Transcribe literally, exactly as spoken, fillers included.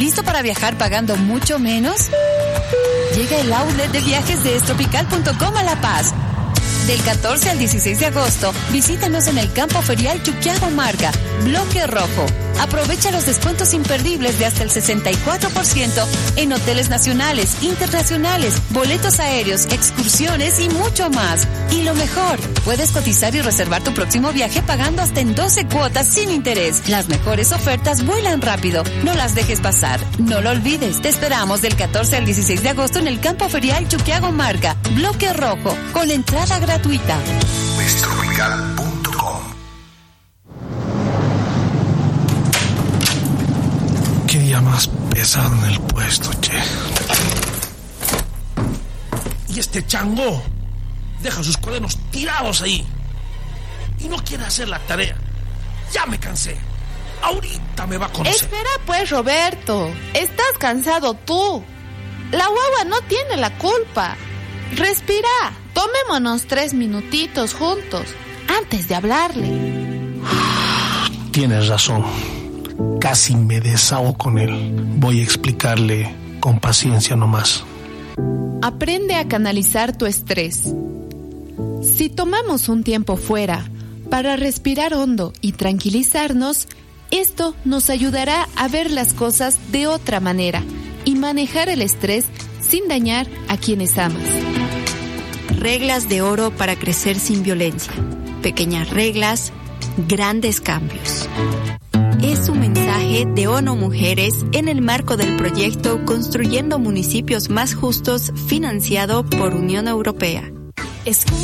¿Listo para viajar pagando mucho menos? Llega el outlet de viajes de estropical punto com a La Paz. Del catorce al dieciséis de agosto, visítanos en el campo ferial Chuquiago Marca, Bloque Rojo. Aprovecha los descuentos imperdibles de hasta el sesenta y cuatro por ciento en hoteles nacionales, internacionales, boletos aéreos, excursiones y mucho más. Y lo mejor, puedes cotizar y reservar tu próximo viaje pagando hasta en doce cuotas sin interés. Las mejores ofertas vuelan rápido. No las dejes pasar. No lo olvides. Te esperamos del catorce al dieciséis de agosto en el campo ferial Chuquiago Marca, Bloque Rojo, con entrada gratuita. estropical punto com. Qué día más pesado en el puesto, che. Y este chango deja sus cuadernos tirados ahí y no quiere hacer la tarea. Ya me cansé. Ahorita me va a conocer. Espera pues, Roberto. Estás cansado tú. La guagua no tiene la culpa. Respira. Tomémonos tres minutitos juntos antes de hablarle. Tienes razón. Casi me desahogo con él. Voy a explicarle con paciencia nomás. Aprende a canalizar tu estrés. Si tomamos un tiempo fuera para respirar hondo y tranquilizarnos, esto nos ayudará a ver las cosas de otra manera y manejar el estrés sin dañar a quienes amas. Reglas de oro para crecer sin violencia. Pequeñas reglas, grandes cambios. Es un mensaje de ONU Mujeres en el marco del proyecto Construyendo Municipios Más Justos, financiado por Unión Europea.